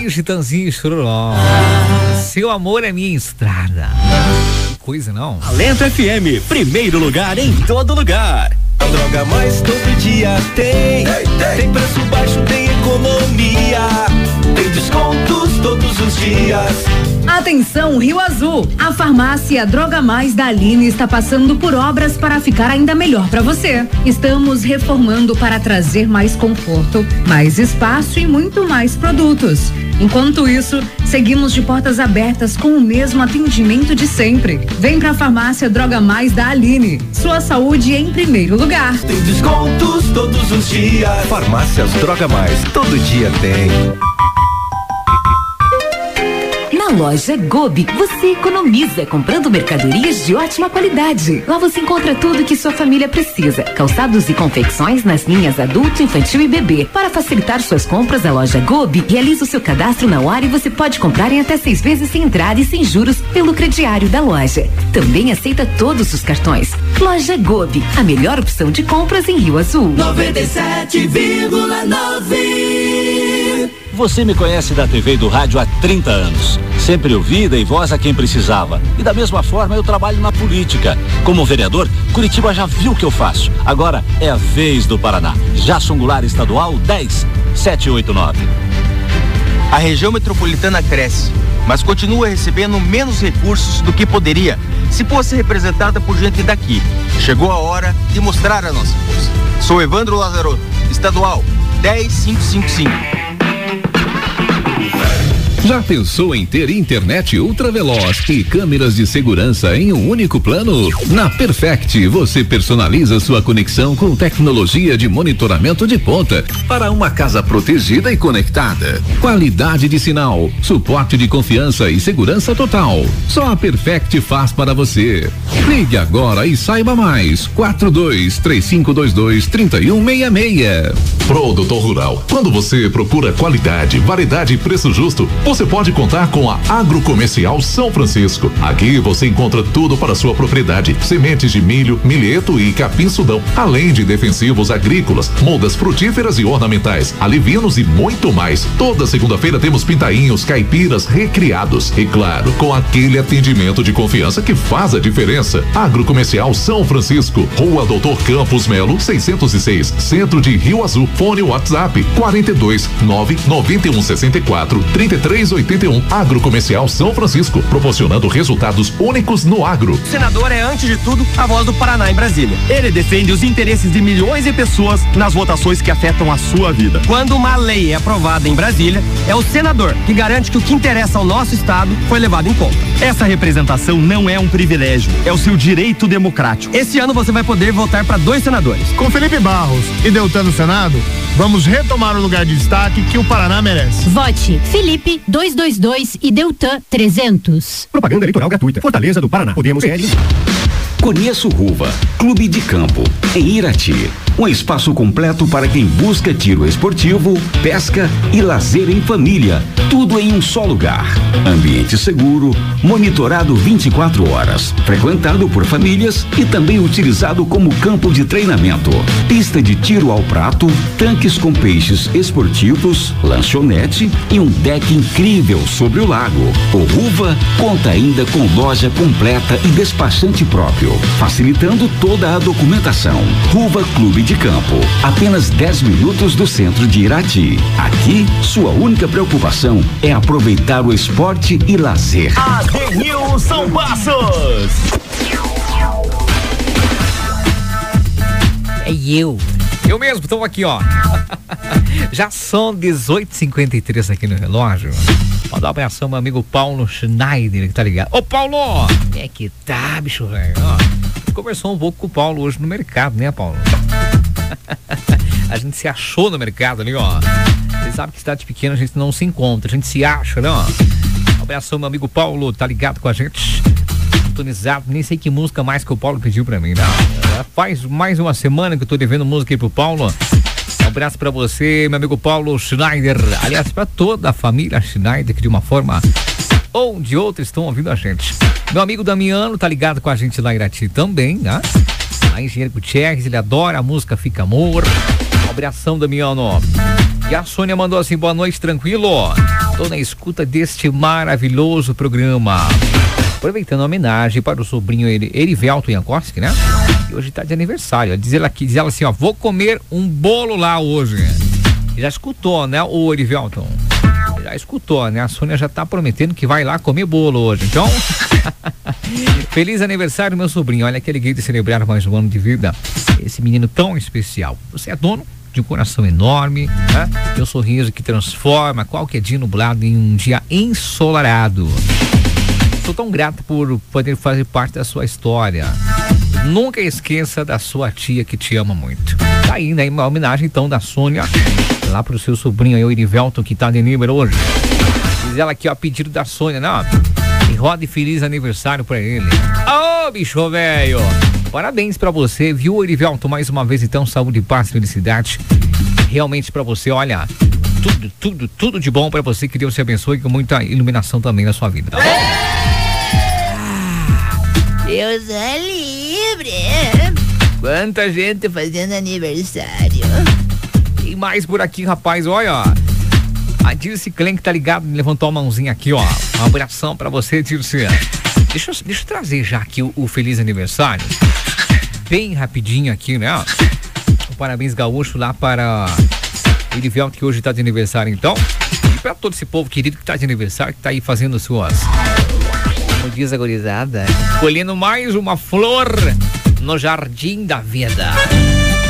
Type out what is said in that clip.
Aí, Chitãozinho e Chororó. Seu amor é minha estrada. Que coisa, não? Talento FM, primeiro lugar em todo lugar. A Droga Mais todo dia tem. Tem preço baixo, tem economia. Tem descontos todos os dias. Atenção, Rio Azul! A farmácia Droga Mais da Aline está passando por obras para ficar ainda melhor para você. Estamos reformando para trazer mais conforto, mais espaço e muito mais produtos. Enquanto isso, seguimos de portas abertas com o mesmo atendimento de sempre. Vem pra farmácia Droga Mais da Aline. Sua saúde em primeiro lugar. Tem descontos todos os dias. Farmácias Droga Mais, todo dia tem. Na loja Gobi, você economiza comprando mercadorias de ótima qualidade. Lá você encontra tudo que sua família precisa. Calçados e confecções nas linhas adulto, infantil e bebê. Para facilitar suas compras, a loja Gobi realiza o seu cadastro na hora e você pode comprar em até 6 vezes sem entrada e sem juros pelo crediário da loja. Também aceita todos os cartões. Loja Gobi, a melhor opção de compras em Rio Azul. 97,9. Você me conhece da TV e do rádio há 30 anos. Sempre ouvida e voz a quem precisava. E da mesma forma eu trabalho na política. Como vereador, Curitiba já viu o que eu faço. Agora é a vez do Paraná. Jason Goulart Estadual 10789. A região metropolitana cresce, mas continua recebendo menos recursos do que poderia se fosse representada por gente daqui. Chegou a hora de mostrar a nossa força. Sou Evandro Lazarotto, Estadual 10555. Já pensou em ter internet ultraveloz e câmeras de segurança em um único plano? Na Perfect, você personaliza sua conexão com tecnologia de monitoramento de ponta para uma casa protegida e conectada. Qualidade de sinal, suporte de confiança e segurança total. Só a Perfect faz para você. Ligue agora e saiba mais. 4235223166. Produtor Rural. Quando você procura qualidade, variedade e preço justo, você pode contar com a Agrocomercial São Francisco. Aqui você encontra tudo para sua propriedade: sementes de milho, milheto e capim-sudão, além de defensivos agrícolas, mudas frutíferas e ornamentais, alivinos e muito mais. Toda segunda-feira temos pintainhos, caipiras recriados e, claro, com aquele atendimento de confiança que faz a diferença. Agrocomercial São Francisco, Rua Doutor Campos Melo, 606, Centro de Rio Azul. Fone WhatsApp 42 991 64 3381. Agrocomercial São Francisco, proporcionando resultados únicos no agro. O senador é, antes de tudo, a voz do Paraná em Brasília. Ele defende os interesses de milhões de pessoas nas votações que afetam a sua vida. Quando uma lei é aprovada em Brasília, é o senador que garante que o que interessa ao nosso estado foi levado em conta. Essa representação não é um privilégio, é o seu direito democrático. Esse ano você vai poder votar para 2 senadores. Com Felipe Barros e Deltan no Senado, vamos retomar o lugar de destaque que o Paraná merece. Vote Felipe 222 e Deltan 300. Propaganda eleitoral gratuita. Fortaleza do Paraná. Podemos ser. Conheça o Ruva, Clube de Campo, em Irati. Um espaço completo para quem busca tiro esportivo, pesca e lazer em família. Tudo em um só lugar. Ambiente seguro, monitorado 24 horas, frequentado por famílias e também utilizado como campo de treinamento. Pista de tiro ao prato, tanques com peixes esportivos, lanchonete e um deck incrível sobre o lago. O Ruva conta ainda com loja completa e despachante próprio, facilitando toda a documentação. Ruva Clube de Campo, apenas 10 minutos do centro de Irati. Aqui, sua única preocupação é aproveitar o esporte e lazer. Adenilson Passos. É eu mesmo, estou aqui, ó. Já são 18h53 aqui no relógio. Mandar um abração, meu amigo Paulo Schneider, que tá ligado. Ô, Paulo! Como é que tá, bicho velho? Conversou um pouco com o Paulo hoje no mercado, né, Paulo? A gente se achou no mercado ali, ó. Você sabe que cidade pequena a gente não se encontra, a gente se acha, né, ó. Um abração, meu amigo Paulo, tá ligado com a gente? Sintonizado, nem sei que música mais que o Paulo pediu pra mim, não. Faz mais uma semana que eu tô devendo música aí pro Paulo. Um abraço pra você, meu amigo Paulo Schneider. Aliás, pra toda a família Schneider, que de uma forma ou de outra estão ouvindo a gente. Meu amigo Damiano tá ligado com a gente lá em Irati também, né? Lá em Engenheiro Gutierrez, ele adora a música Fica Amor. Um abração, Damiano. E a Sônia mandou assim, boa noite, tranquilo? Tô na escuta deste maravilhoso programa. Aproveitando a homenagem para o sobrinho Erivelto Jankowski, né? Que hoje tá de aniversário. Diz ela assim, ó, vou comer um bolo lá hoje. Já escutou, né, o Erivelton? Já escutou, né? A Sônia já tá prometendo que vai lá comer bolo hoje. Então, feliz aniversário, meu sobrinho. Olha que alegria de celebrar mais um ano de vida. Esse menino tão especial. Você é dono de um coração enorme, né? Tem um sorriso que transforma qualquer dia nublado em um dia ensolarado. Sou tão grato por poder fazer parte da sua história. Nunca esqueça da sua tia que te ama muito. Tá aí, né? Uma homenagem então da Sônia lá pro seu sobrinho aí, o Erivelton, que tá de número hoje. Diz ela aqui, ó, pedido da Sônia, né? E roda e feliz aniversário pra ele. Ô, bicho velho! Parabéns pra você, viu, Erivelton? Mais uma vez, então, saúde, paz, felicidade. Realmente pra você, olha, tudo de bom pra você, que Deus te abençoe, com muita iluminação também na sua vida, tá bom? Deus é livre. Quanta gente fazendo aniversário. E mais por aqui, rapaz, olha, a Dirce Klein que tá ligado, levantou a mãozinha aqui, ó. Um abração pra você, Dirce. Deixa eu trazer já aqui o feliz aniversário. Bem rapidinho aqui, né? Um parabéns gaúcho lá para Erivelton, que hoje tá de aniversário, então. E pra todo esse povo querido que tá de aniversário, que tá aí fazendo suas... Como diz a gurizada, colhendo mais uma flor no jardim da vida.